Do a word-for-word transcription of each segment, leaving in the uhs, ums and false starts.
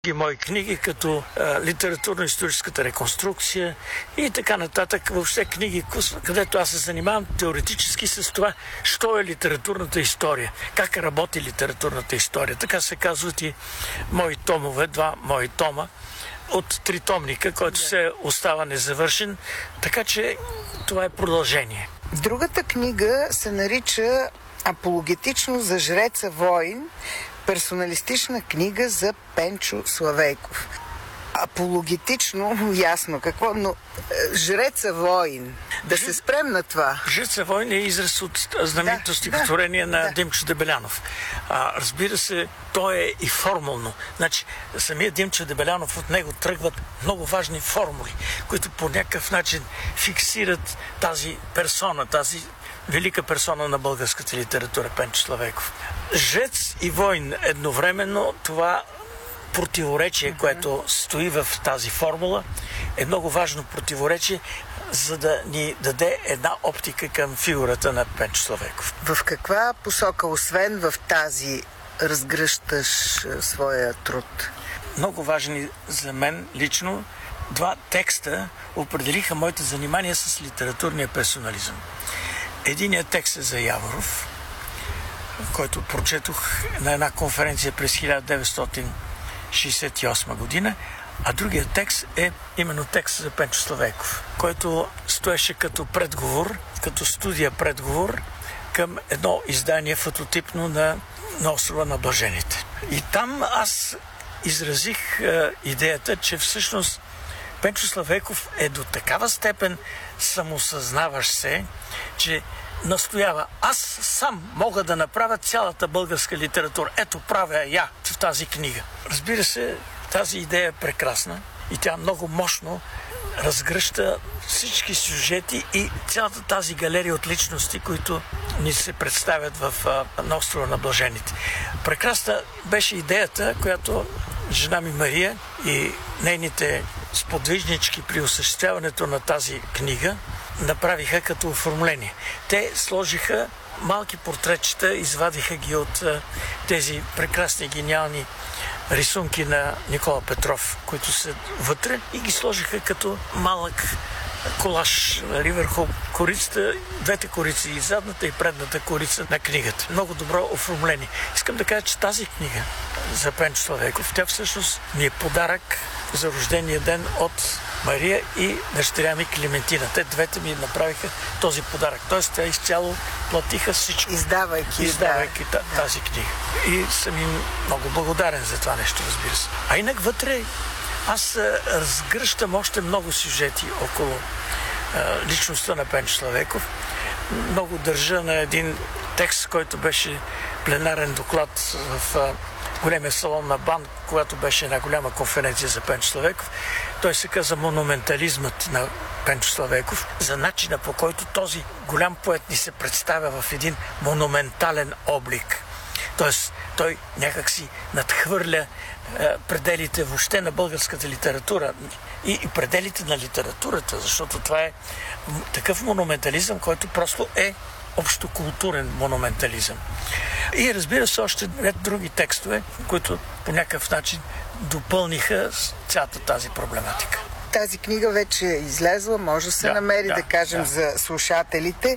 и мои книги, като литературно-историческата реконструкция и така нататък. Въобще книги, където аз се занимавам теоретически с това, що е литературната история, как работи литературната история. Така се казват и мои томове, два мои тома от тритомника, който се остава незавършен. Така че това е продължение. Другата книга се нарича "Апологетично за жреца Войн", персоналистична книга за Пенчо Славейков. Апологетично, ясно какво, но жреца Войн, да Ж... се спрем на това. Жреца Войн е израз от знаменито стихотворение да, на да. Димчо Дебелянов. А, разбира се, то е и формулно. Значи, самия Димчо Дебелянов, от него тръгват много важни формули, които по някакъв начин фиксират тази персона, тази велика персона на българската литература, Пенчо Славейков. Жрец и войн едновременно, това противоречие, което стои в тази формула, е много важно противоречие, за да ни даде една оптика към фигурата на Пенчо Славейков. В каква посока, освен в тази, разгръщаш своя труд? Много важни за мен лично два текста определиха моите занимания с литературния персонализъм. Единият текст е за Яворов, който прочетох на една конференция през хиляда деветстотин шейсет и осма година, а другият текст е именно текст за Пенчо Славейков, който стоеше като предговор, като студия предговор към едно издание фототипно на, на острова на Блажените. И там аз изразих е, идеята, че всъщност Пенчо Славейков е до такава степен самосъзнаващ се, че настоява: аз сам мога да направя цялата българска литература. Ето, правя я в тази книга. Разбира се, тази идея е прекрасна и тя много мощно разгръща всички сюжети и цялата тази галерия от личности, които ни се представят в, на острова на Блажените. Прекрасна беше идеята, която жена ми Мария и нейните сподвижнички при осъществяването на тази книга направиха като оформление. Те сложиха малки портретчета, извадиха ги от тези прекрасни, гениални рисунки на Никола Петров, които са вътре, и ги сложиха като малък колаж, нали, върху корицата, двете корици, и задната и предната корица на книгата. Много добро оформление. Искам да кажа, че тази книга за Пенчо Славейков, тя всъщност ми е подарък за рождения ден от Мария и дъщеря ми Климентина. Те двете ми направиха този подарък. Тоест, тя изцяло платиха всичко. Издавайки, издавайки да. тази книга. И съм им много благодарен за това нещо, разбира се. А инак вътре аз разгръщам още много сюжети около а, личността на Пенчо Славейков. Много държа на един текст, който беше пленарен доклад в а, големия салон на БАН, когато беше една голяма конференция за Пенчо Славейков. Той се каза "Монументализмът на Пенчо Славейков", за начина, по който този голям поет ни се представя в един монументален облик. Тоест, той някак си надхвърля е, пределите въобще на българската литература и, и пределите на литературата, защото това е такъв монументализъм, който просто е общокултурен монументализъм. И разбира се, още ред други текстове, които по някакъв начин допълниха цялата тази проблематика. Тази книга вече е излезла, може да се да, намери, да, да кажем, да. За слушателите.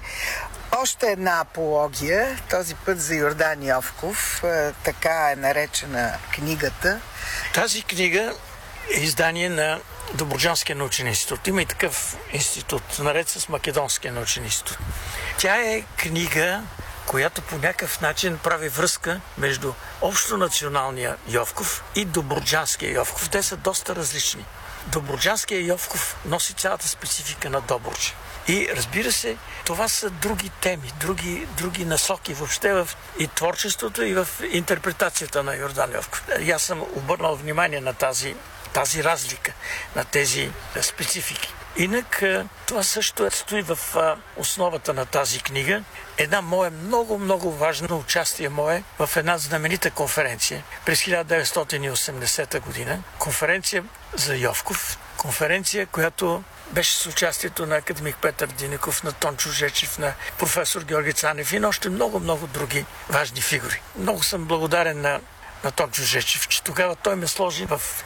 Още една апология, този път за Йордан Йовков, така е наречена книгата. Тази книга е издание на Добруджанския научен институт. Има и такъв институт, наред с Македонския научен институт. Тя е книга, която по някакъв начин прави връзка между общонационалния Йовков и Добруджанския Йовков. Те са доста различни. Добруджанския Йовков носи цялата специфика на Добруджа. И разбира се, това са други теми, други, други насоки въобще в и творчеството, и в интерпретацията на Йордан Йовков. И аз съм обърнал внимание на тази, тази разлика, на тези специфики. Инак това също стои в основата на тази книга. Една моя много, много важна участие мое в една знаменита конференция през хиляда деветстотин и осемдесета година. Конференция за Йовков. Конференция, която беше с участието на академик Петър Диников, на Тончо Жечев, на професор Георги Цанев и на още много, много други важни фигури. Много съм благодарен на на Тончо Жечев, че тогава той ме сложи в